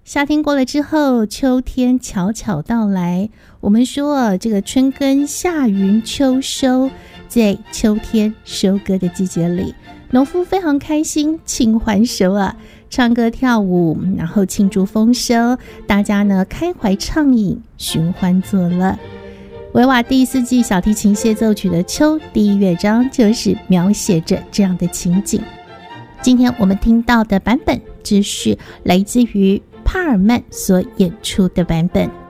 夏天过了之后，秋天悄悄到来。我们说这个春耕夏耘秋收，在秋天收割的季节里，农夫非常开心，庆欢收啊，唱歌跳舞，然后庆祝丰收，大家呢开怀畅饮，寻欢作乐。维瓦第4季小提琴协奏曲的秋第1乐章就是描写着这样的情景。今天我们听到的版本，这是来自于帕尔曼所演出的版本。